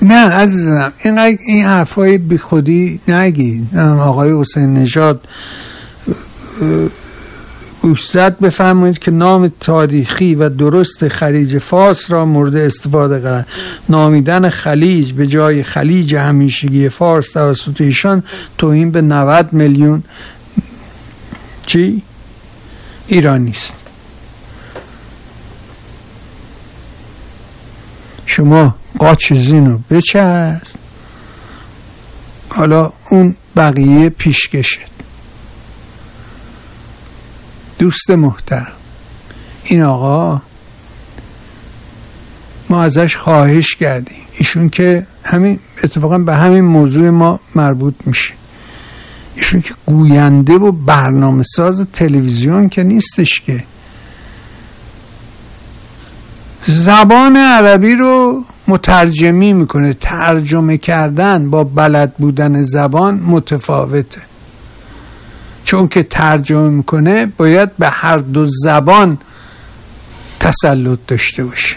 نه عزیزم، اینقدر این حرفای بی خودی نگید. آقای حسین نژاد گوشزد بفرمایید که نام تاریخی و درست خلیج فارس را مورد استفاده قرار نامیدن خلیج به جای خلیج همیشگی فارس توسط ایشان توهین به 90 میلیون ایرانی است. شما قاچ زینو بچست، حالا اون بقیه پیشکشت. دوست محترم، این آقا ما ازش خواهش کردیم، ایشون که همین اتفاقا به همین موضوع ما مربوط میشه، ایشون که گوینده و برنامه ساز تلویزیون که نیستش، که زبان عربی رو مترجمی میکنه. ترجمه کردن با بلد بودن زبان متفاوته، چون که ترجمه میکنه باید به هر دو زبان تسلط داشته باشه.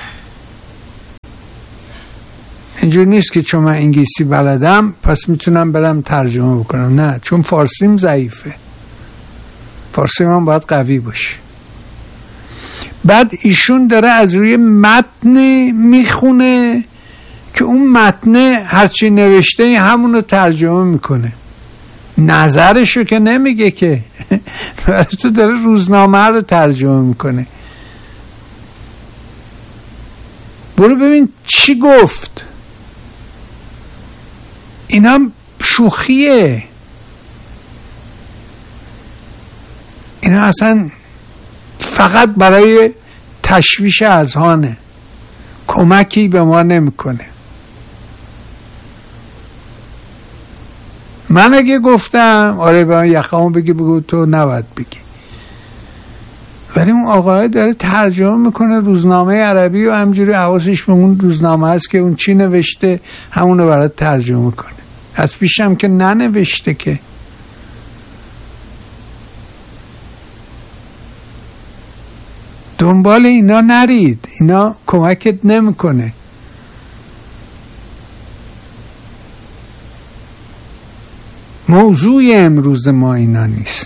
اینجور نیست که چون من انگلیسی بلدم پس میتونم برم ترجمه بکنم، نه، چون فارسیم ضعیفه، فارسی من باید قوی باشه. بعد ایشون داره از روی متن میخونه که اون متن هرچی نوشته همونو ترجمه میکنه، نظرشو که نمیگه که تو داره روزنامه رو ترجمه میکنه. برو ببین چی گفت. اینا شوخیه، اینا اصلا فقط برای تشویش اذهانه، کمکی به ما نمیکنه. من اگه گفتم آره به من یخامو بگو تو نباید بگی، ولی اون آقای داره ترجمه میکنه روزنامه عربی و همجوری حواسش به اون روزنامه هست که اون چی نوشته همونو برات ترجمه کنه. از پیشم که ننوشته که. دنبال اینا نرید، اینا کمکت نمیکنه. موضوع امروز ما اینا نیست.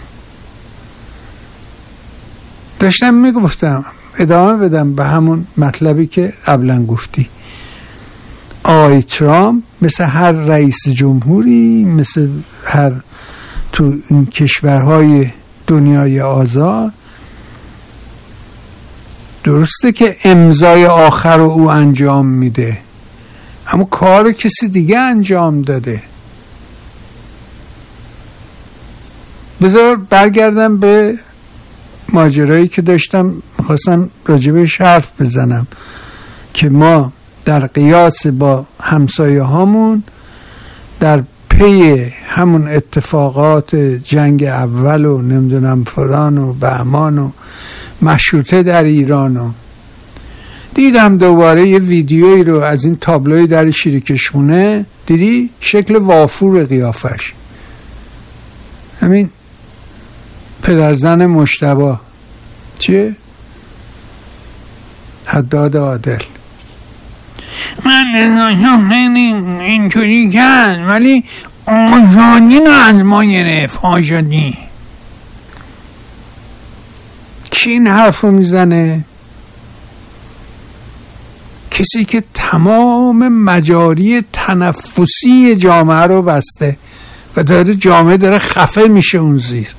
داشتم میگفتم ادامه بدم به همون مطلبی که قبلا گفتی. آقای ترامپ مثل هر رئیس جمهوری، مثل هر تو این کشورهای دنیای آزاد، درسته که امضای آخر رو او انجام میده، اما کار کسی دیگه انجام داده. بذار برگردم به ماجرایی که داشتم خواستم راجبش حرف بزنم که ما در قیاس با همسایه هامون در پی همون اتفاقات جنگ اول و نمیدونم فلان و بهمان و مشروطه در ایران و دیدم دوباره یه ویدیویی رو از این تابلوی در شیرکشخونه، دیدی شکل وافور قیافش، همین پدرزن مجتبی چیه؟ حداد عادل. من اینطوری کرد ولی آزادی رو از ما گرفت. آزادی کی این حرف رو میزنه؟ کسی که تمام مجاری تنفسی جامعه رو بسته و داره جامعه داره خفه میشه اون زیر.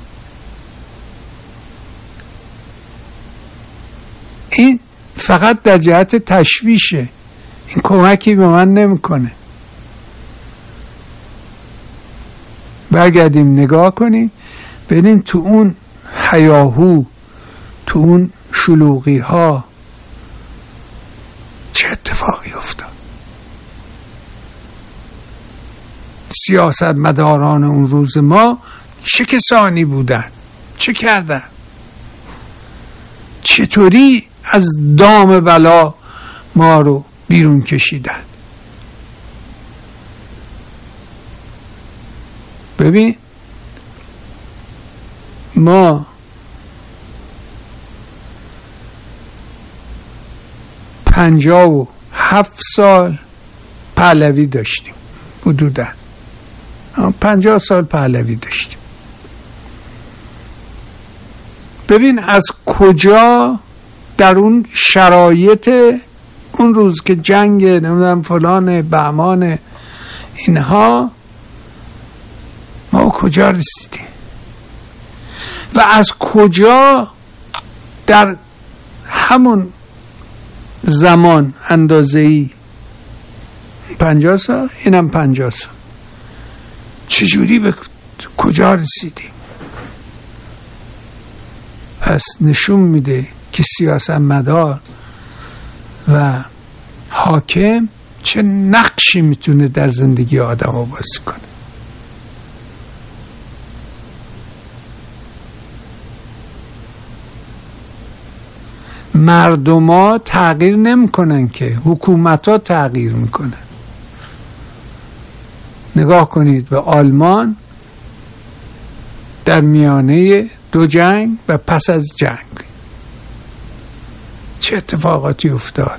این فقط در جهت تشویشه، این کمکی به من نمیکنه. برگردیم نگاه کنیم ببینیم تو اون هیاهو، تو اون شلوغی ها چه اتفاقی افتاد. سیاستمداران اون روز ما چه کسانی بودن، چه کردن، چطوری از دام بلا ما رو بیرون کشیدن. ببین ما 57 سال پهلوی داشتیم حدودا 50 سال پهلوی داشتیم. ببین از کجا در اون شرایط اون روز که جنگ نمیدونم فلان بهمان اینها ما کجا رسیدیم و از کجا در همون زمان اندازه‌ای 50 سال اینم 50 سال چجوری به کجا رسیدیم. پس نشون میده که سیاستمدار و حاکم چه نقشی میتونه در زندگی آدم رو بازی کنه. مردما تغییر نمیکنن که حکومت‌ها تغییر میکنن. نگاه کنید به آلمان در میانه دو جنگ و پس از جنگ چه اتفاقاتی افتاد.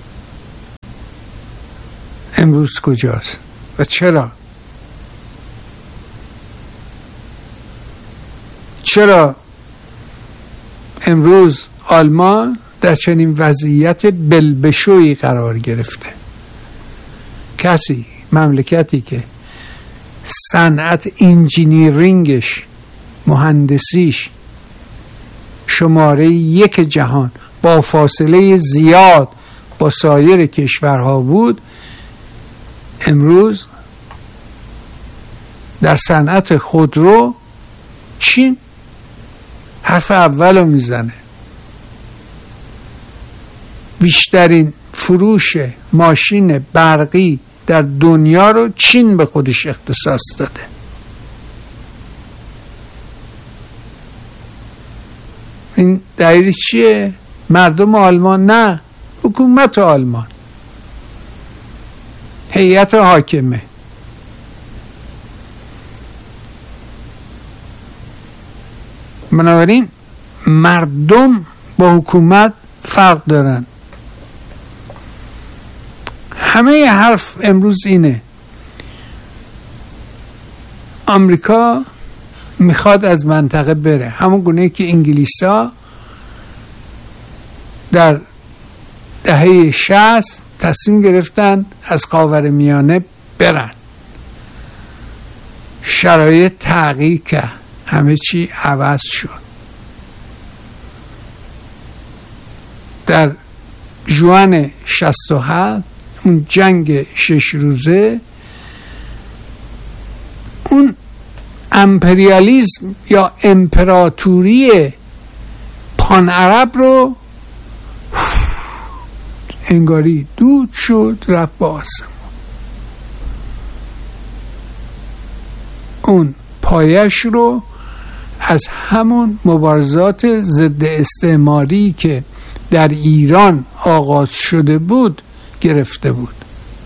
امروز کجاست و چرا امروز آلمان در چنین وضعیت بلبشویی قرار گرفته؟ مملکتی که صنعت انجینیرینگش مهندسیش شماره 1 جهان با فاصله زیاد با سایر کشورها بود، امروز در صنعت خودرو چین حرف اول رو میزنه. بیشترین فروش ماشین برقی در دنیا رو چین به خودش اختصاص داده. این دلیل چیه؟ مردم آلمان نه، حکومت آلمان، هیئت حاکمه. بنابراین مردم با حکومت فرق دارن. همه حرف امروز اینه آمریکا میخواد از منطقه بره، همون گونه که انگلیسا در دهه 60 تصمیم گرفتن از خاورمیانه برن. شرایط تغییر کرد، همه چی عوض شد. در ژوئن 67 اون جنگ 6 روزه، اون امپریالیسم یا امپراتوری پان عرب رو انگاری دود شد رفت با آسمان. اون پایش رو از همون مبارزات ضد استعماری که در ایران آغاز شده بود گرفته بود.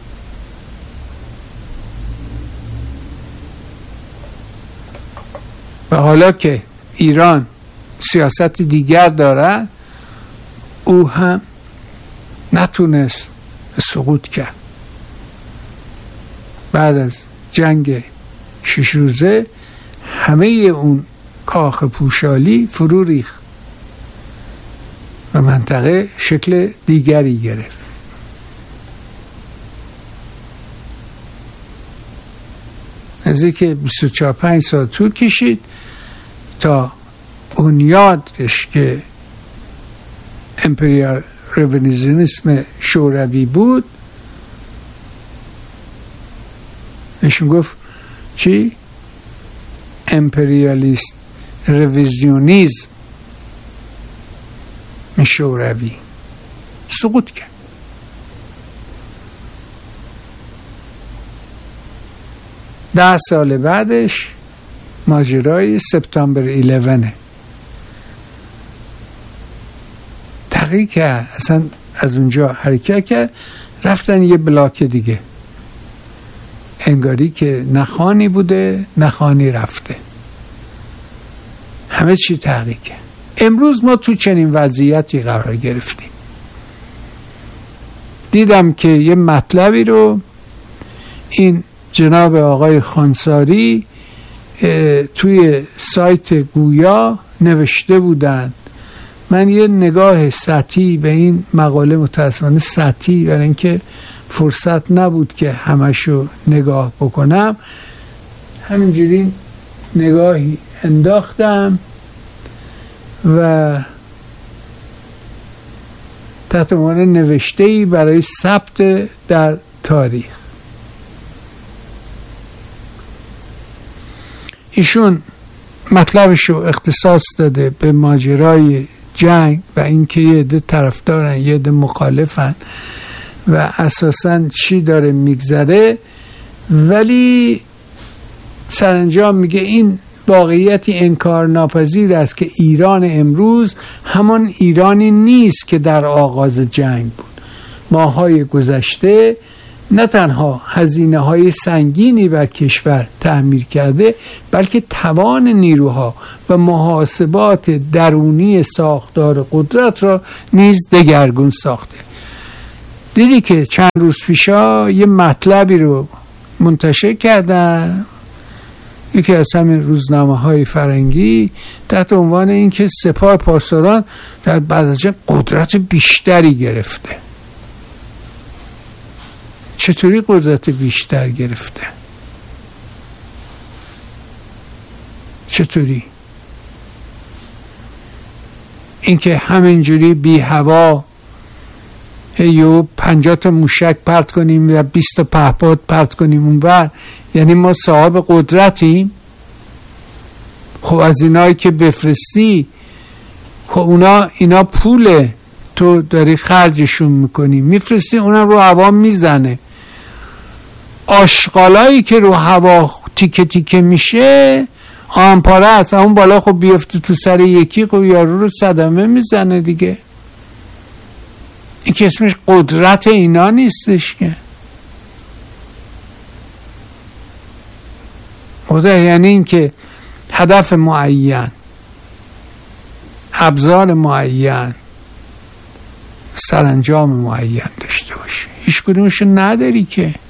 و حالا که ایران سیاست دیگر داره، او هم نتونست سقوط کرد. بعد از جنگ 6 روزه همه اون کاخ پوشالی فرو ریخت و منطقه شکل دیگری گرفت. از اینکه 24-25 سال طول کشید تا اون یادش که امپریال رویزیونیسم شوروی بود، نشون گفت چی؟ امپریالیست رویزیونیسم شوروی سقوط کرد. ده سال بعدش ماجرای سپتامبر 11 تغییر کرد، اصلا از اونجا حرکت کرد، رفتن یه بلاک دیگه، انگاری که نخانی بوده نخانی رفته، همه چی تغییر کرد. امروز ما تو چنین وضعیتی قرار گرفتیم. دیدم که یه مطلبی رو این جناب آقای خانساری توی سایت گویا نوشته بودن. من یه نگاه سطحی به این مقاله، متاسفانه سطحی، برای اینکه فرصت نبود که همشو نگاه بکنم، همینجوری نگاهی انداختم و تحت عنوان نوشته‌ای برای ثبت در تاریخ. ایشون مطلبشو اختصاص داده به ماجرای جنگ و اینکه یه عده طرفدارن یه عده مخالفن و اساساً چی داره میگذره، ولی سرانجام میگه این واقعیتی انکار ناپذیر است که ایران امروز همان ایرانی نیست که در آغاز جنگ بود. ماهای گذشته نه تنها هزینه‌های سنگینی بر کشور تحمیل کرده، بلکه توان نیروها و محاسبات درونی ساختار قدرت را نیز دگرگون ساخته. دیدی که چند روز پیشا یه مطلبی رو منتشر کردن، یکی از همین روزنامه‌های فرنگی، تحت عنوان این که سپاه پاسداران در بعد از جنگ قدرت بیشتری گرفته. چطوری قدرت بیشتر گرفته؟ چطوری؟ اینکه همینجوری بی هوا یه 50 تا موشک پرت کنیم و 20 تا پهپاد پرت کنیم اونور، یعنی ما صاحب قدرتیم؟ خب از اینایی که بفرستی، خب اینا پوله، تو داری خرجشون میکنی، میفرستی، اونم رو هوا میزنه. آشغالایی که رو هوا تیکه تیکه میشه آنپاره است، اون بالا خب بیفته تو سر یکی، خب یارو رو صدمه میزنه دیگه. این که اسمش قدرت اینا نیستش که. قدرت یعنی این که هدف معین، ابزار معین، سرانجام معین داشته باشه. هیچ کدومشو نداری که.